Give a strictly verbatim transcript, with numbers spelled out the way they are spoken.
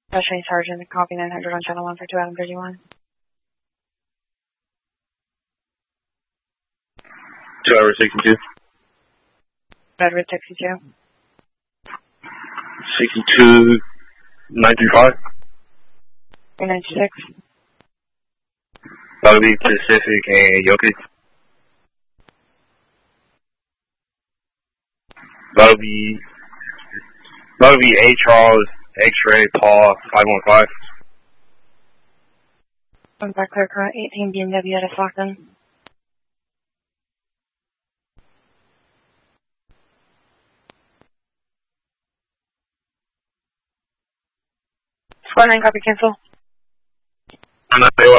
Special Sergeant, copy nine hundred on channel one for two Adam thirty-one. two hour sixty-two. Redwood sixty-two. sixty-two, nine three five. three ninety-six. That'll be Pacific and Yoki. That'll be, that'll be A Charles, X-Ray, Paul, five one five. One back clear current, eighteen B M W at a Stockton. Squad nine, copy, cancel. I'm not sure.